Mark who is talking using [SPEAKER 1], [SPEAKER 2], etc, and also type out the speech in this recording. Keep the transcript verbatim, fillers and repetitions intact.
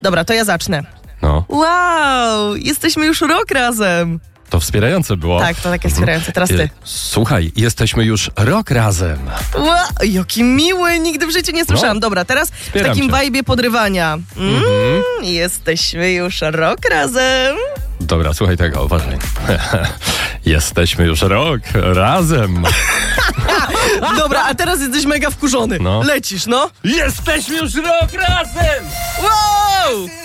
[SPEAKER 1] Dobra, to ja zacznę.
[SPEAKER 2] No,
[SPEAKER 1] Wow, jesteśmy już rok razem.
[SPEAKER 2] to wspierające było.
[SPEAKER 1] Tak, to takie wspierające. Teraz ty.
[SPEAKER 2] Y, Słuchaj, jesteśmy już rok razem.
[SPEAKER 1] Wow, jaki miły, nigdy w życiu nie słyszałam.
[SPEAKER 2] No.
[SPEAKER 1] Dobra, teraz w
[SPEAKER 2] Wspieram
[SPEAKER 1] takim
[SPEAKER 2] cię.
[SPEAKER 1] wajbie podrywania. Mm, Jesteśmy już rok razem.
[SPEAKER 2] Dobra, słuchaj tego, uważaj. Jesteśmy już rok razem.
[SPEAKER 1] Dobra, a teraz jesteś mega wkurzony.
[SPEAKER 2] No.
[SPEAKER 1] Lecisz, no.
[SPEAKER 2] Jesteśmy już rok razem!
[SPEAKER 1] Wow!